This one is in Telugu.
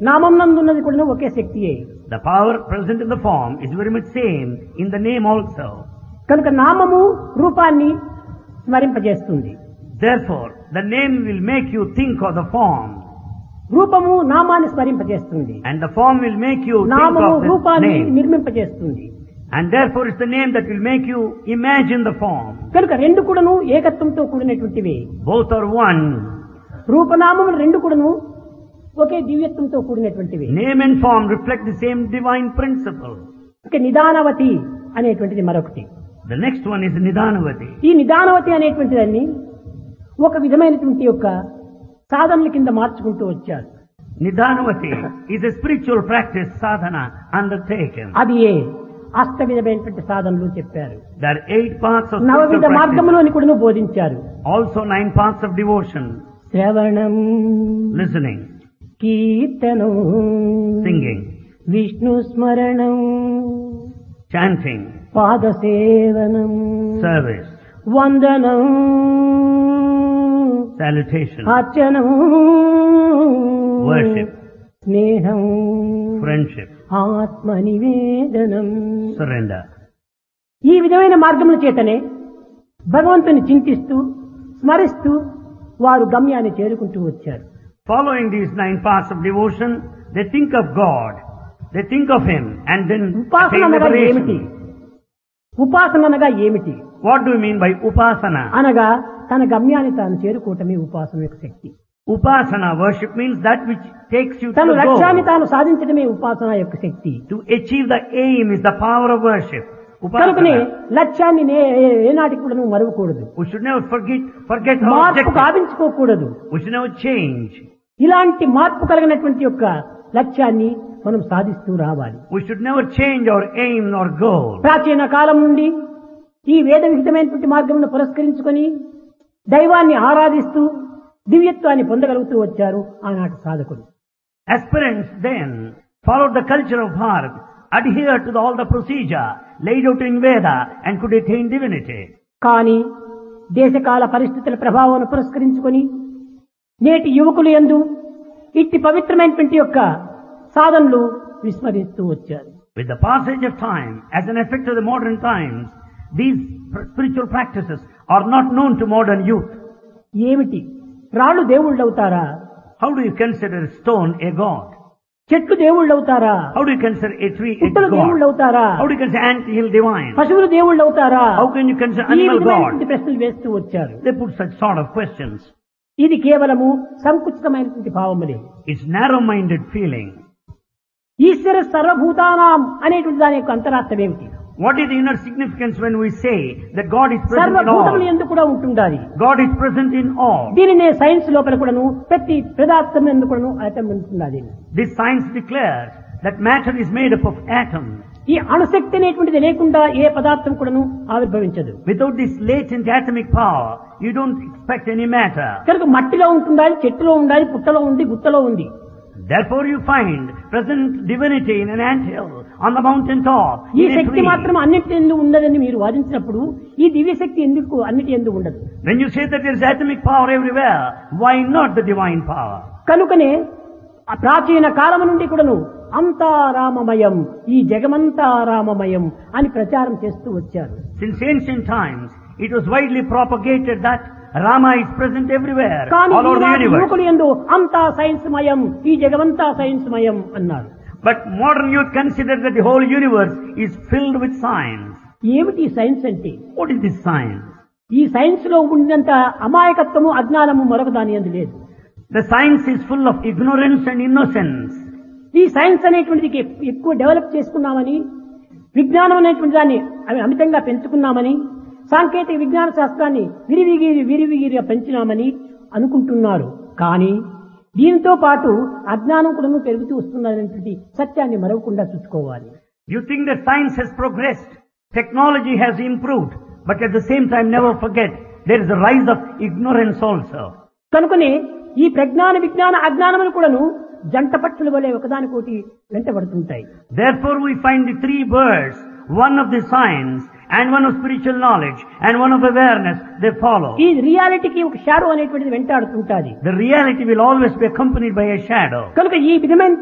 నామం నందున్నది కూడా ఒకే శక్తియే. The power present in the form is very much same in the name also. కనుక నామము రూపాన్ని స్మరింపజేస్తుంది. Therefore, the name will make you think of the form. రూపము నామాన్ని స్మరింపజేస్తుంది. And the form will make you think నామము of the రూపాన్ని name. నిర్మింపజేస్తుంది. And therefore it's the name that will make you imagine the form. కనుక రెండు కూడాను ఏకత్వంతో కూడినటువంటివి. Both are one. రూపనామములు రెండు కూడాను ఒకే దివ్యత్వంతో కూడినటువంటివి. Name and form reflect the same divine principle. ఇక నిదానవతి అనేటువంటిది మరొకటి. The next one is Nidanavati. ఈ నిదానవతి అనేటువంటి దాన్ని ఒక విధమైనటువంటి యొక్క సాధనల కింద మార్చుకుంటూ వచ్చారు. Nidanavati is a spiritual practice sadhana undertaken. అది అష్టవిధమైనటువంటి సాధనలు చెప్పారు. There are 8 paths of నవవిధ spiritual practice. మార్గములను కూడా బోధించారు. Also 9 paths of devotion. శ్రవణం, Listening, కీర్తనం, singing, విష్ణు స్మరణం, chanting, పాదసేవనం, service, వందనం, salutation, అర్చనం, worship, స్నేహం, friendship, ఆత్మ నివేదనం. surrender. ఈ విధమైన మార్గముల చేతనే భగవంతుని చింతిస్తూ స్మరిస్తూ వారు గమ్యాన్ని చేరుకుంటూ వచ్చారు. Following these 9 paths of devotion, they think of God, they think of Him, and then ఉపాసన attain అనగా ఏమిటి? liberation. ఉపాసన అనగా ఏమిటి? What do you mean by upasana? అనగా తన గమ్యాన్ని తాను చేరుకోవటమే ఉపాసన యొక్క శక్తి. Upasana worship means that which takes you to తన the లక్ష్యాన్ని goal. తాను సాధించడమే ఉపాసన యొక్క శక్తి. To achieve the aim is the power of worship. కనుకనే Upasana. లక్ష్యాన్ని ఏనాటికి కూడా నువ్వు మరవకూడదు. We should never forget our మార్పు objective. గావించుకోకూడదు. We should never change. ఇలాంటి మార్పు కలిగినటువంటి యొక్క లక్ష్యాన్ని మనం సాధిస్తూ రావాలి. We should never change our aim or goal. ప్రాచీన కాలం నుండి ఈ వేద విహితమైనటువంటి మార్గమును పురస్కరించుకొని దైవాన్ని ఆరాధిస్తూ దివ్యత్వాన్ని పొందగలుగుతూ వచ్చారు ఆనాటి సాధకులు. Aspirants then followed the culture of Bharat, adhered to all the procedure laid out in Veda, and could attain divinity. కానీ దేశకాల పరిస్థితుల ప్రభావాన్ని పురస్కరించుకొని నేటి యువకులు యందు ఇట్టి పవిత్రమైనటువంటి యొక్క సాధనలు విస్మరిస్తూ వచ్చారు. With the passage of time, as an effect of the modern times, these spiritual practices are not known to modern youth. ఏమిటి? రాళ్ళు దేవుళ్ళు అవుతారా? How do you consider a stone a god? చెట్లు దేవుళ్ళు అవుతారా? How do you consider a tree a పుట్టలు దేవుళ్ళు god? అవుతారా? How do you consider ant hill divine? పశువులు దేవుళ్ళు అవుతారా? How can you consider ఈ animal విధమైనటువంటి god? ప్రశ్నలు వేస్తూ వచ్చారు. They put such sort of questions. ఇది కేవలము సంకుచితమైనటువంటి భావములే. It's narrow-minded feeling. ఈశ్వర సర్వభూతానాం అనేటువంటి దాని యొక్క అంతరార్థం ఏమిటి? What is the inner significance when we say that God is present in సర్వభూతములు all? ఎందుకు కూడా ఉంటుండాలి. God is present in all. దీనినే సైన్స్ లోపల కూడాను ప్రతి పదార్థం ఎందుకు కూడాను అటం ఉంటున్నది. This science declares that matter is made up of atoms. ఈ అణుశక్తి అనేటువంటిది లేకుండా ఏ పదార్థం కూడాను ఆవిర్భవించదు. Without this latent atomic power, you don't expect any matter. కనుక మట్టిలో ఉంటుండాలి, చెట్టులో ఉండాలి, పుట్టలో ఉంది, గుత్తలో ఉంది. Therefore you find present divinity in an anthill, on the mountain top, ఈ in a శక్తి tree. మాత్రం అన్నిటి ఎందు ఉన్నదని మీరు వాదించినప్పుడు ఈ దివ్య శక్తి ఎందుకు అన్నిటి ఎందు ఉండదు? When you say that there is atomic power everywhere, why not the divine power? కనుకనే ఆ ప్రాచీన కాలము నుండి కూడాను అంతా రామమయం, ఈ జగమంతా రామమయం అని ప్రచారం చేస్తూ వచ్చారు. Since ancient times, it was widely propagated that Rama is present everywhere, కానీ all over the ఈనాటి universe. యువకులు యందు అంతా సైన్స్ మయం, ఈ జగమంతా సైన్స్ మయం అన్నారు. But modern youth consider that the whole universe is filled with science. ఏమిటి సైన్స్ అంటే? What is this science? ఈ సైన్స్ లో ఉన్నంత అమాయకత్వము అజ్ఞానము మరొక దాని యందు లేదు. The science is full of ignorance and innocence. ఈ సైన్స్ అనేటువంటిది ఎక్కువ డెవలప్ చేసుకున్నామని, విజ్ఞానం అనేటువంటి దాన్ని అమితంగా పెంచుకున్నామని, సాంకేతిక విజ్ఞాన శాస్త్రాన్ని విరివిగిరిగా పెంచినామని అనుకుంటున్నారు. కానీ దీంతో పాటు అజ్ఞానం కూడా పెరుగుతూ వస్తున్నటువంటి సత్యాన్ని మరవకుండా చూసుకోవాలి. You think that science has progressed, technology has improved, but at the same time never forget there is a rise of ignorance also. కనుకనే ఈ ప్రజ్ఞాన విజ్ఞాన అజ్ఞానములు కూడాను జంట పక్షుల వలె ఒకదానికోటి వెంటబడుతుంటాయి. Therefore we find the 3 birds, one of the science and one of spiritual knowledge and one of awareness, they follow. ఈ రియాలిటీకి ఒక షాడో అనేటువంటిది వెంటాడుతుంటాది. The reality will always be accompanied by a shadow. కనుక ఈ విధమైన